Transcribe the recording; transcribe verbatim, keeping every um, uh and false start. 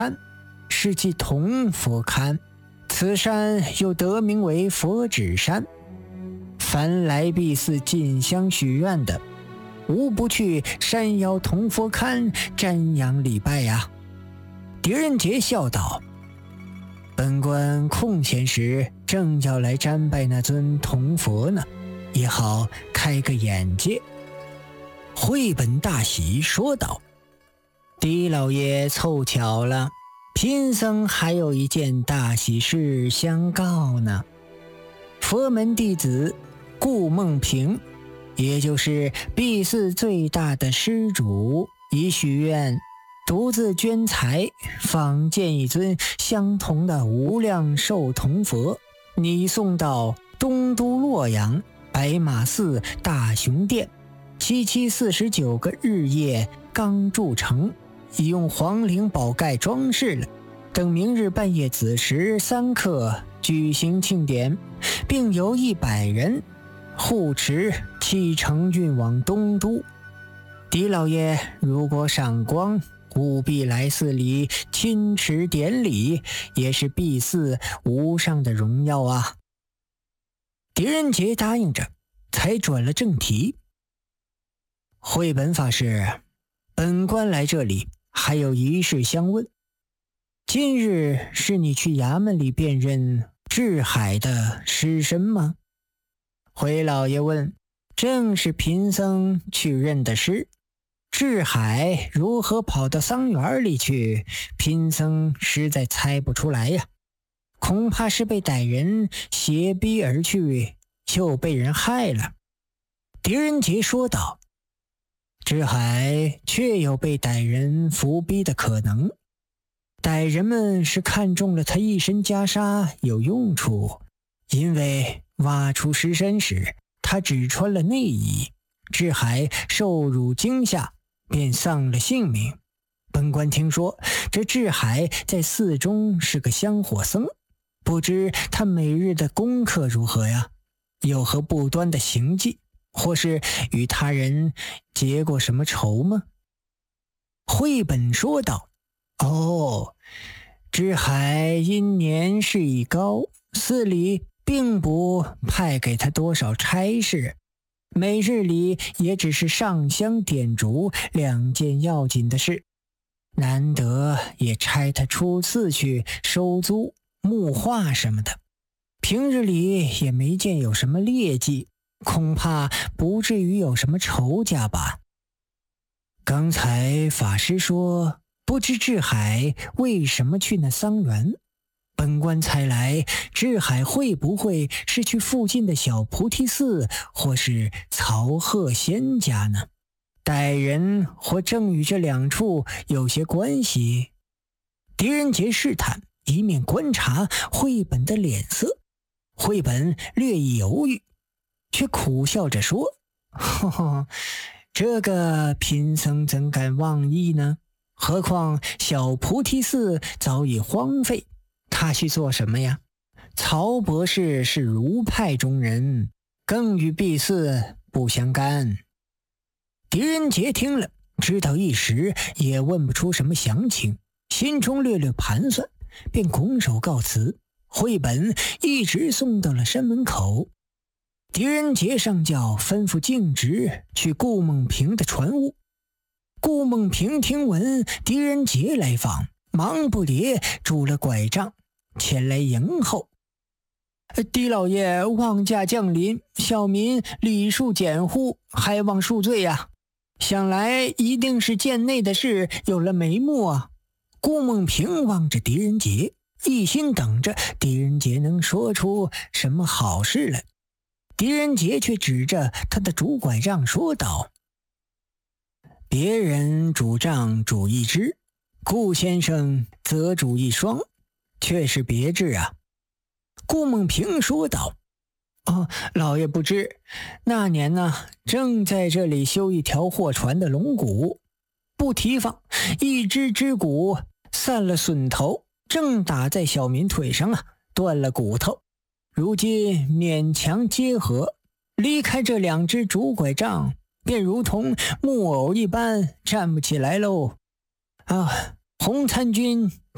是即铜佛龛，此山又得名为佛指山。凡来敝寺进香许愿的，无不去山腰铜佛龛瞻仰礼拜呀。狄仁杰笑道：本官空闲时正要来瞻拜那尊铜佛呢，也好开个眼界。慧本大喜，说道：狄老爷凑巧了，贫僧还有一件大喜事相告呢。佛门弟子顾梦平，也就是敝寺最大的施主，已许愿独自捐财仿建一尊相同的无量寿铜佛，拟送到东都洛阳白马寺大雄殿，七七四十九个日夜刚铸成，已用黄绫宝盖装饰了，等明日半夜子时三刻举行庆典，并由一百人护持启程运往东都。狄老爷如果赏光，务必来寺里亲持典礼，也是敝寺无上的荣耀啊。狄仁杰答应着，才转了正题。慧本法师，本官来这里还有一事相问。今日是你去衙门里辨认智海的尸身吗？回老爷问：正是贫僧去认的尸。智海如何跑到桑园里去，贫僧实在猜不出来呀，恐怕是被歹人挟逼而去，又被人害了。狄仁杰说道：智海确有被歹人伏逼的可能，歹人们是看中了他一身袈裟有用处，因为挖出尸身时他只穿了内衣，智海受辱惊吓，便丧了性命。本官听说这智海在寺中是个香火僧，不知他每日的功课如何呀？有何不端的行迹，或是与他人结过什么仇吗？慧本说道：哦，智海因年事已高，寺里并不派给他多少差事，每日里也只是上香点烛两件要紧的事，难得也差他出寺去收租木画什么的，平日里也没见有什么劣迹，恐怕不至于有什么仇家吧。刚才法师说不知智海为什么去那桑园，本官猜来智海会不会是去附近的小菩提寺或是曹鹤仙家呢？歹人或正与这两处有些关系。狄仁杰试探，一面观察慧本的脸色。慧本略一犹豫，却苦笑着说：呵呵，这个贫僧怎敢妄议呢？何况小菩提寺早已荒废，他去做什么呀？曹博士是儒派中人，更与敝寺不相干。狄仁杰听了，知道一时也问不出什么详情，心中略略盘算，便拱手告辞。慧本一直送到了山门口。狄仁杰上轿吩咐径直去顾梦平的船屋。顾梦平听闻狄仁杰来访，忙不迭拄了拐杖前来迎候。狄老爷望驾降临，小民礼数简乎，还望恕罪呀、啊。想来一定是殿内的事有了眉目啊。顾梦平望着狄仁杰，一心等着狄仁杰能说出什么好事来。狄仁杰却指着他的拄拐杖说道：别人拄杖拄一只，顾先生则拄一双，却是别致啊。顾梦平说道：哦，老爷不知，那年呢，正在这里修一条货船的龙骨，不提防一只只骨散了笋头，正打在小民腿上啊，断了骨头，如今勉强结合，离开这两只拄拐杖，便如同木偶一般站不起来喽。啊，洪参军